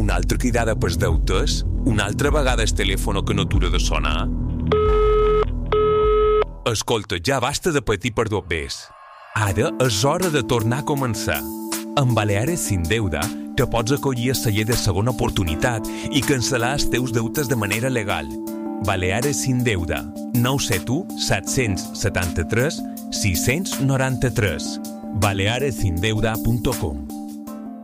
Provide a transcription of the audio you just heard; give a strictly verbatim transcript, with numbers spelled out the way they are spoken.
Una altra cridada pels deutes? Una altra vegada el telèfon que no atura de sonar? Escolta, ja basta de patir per dos bes. Ara és hora de tornar a començar. Amb Baleares Sin Deuda te pots acollir a celler de segona oportunitat i cancel·lar els teus deutes de manera legal. Baleares Sin Deuda, nou set u set set tres sis nou tres, baleares sin deuda punt com.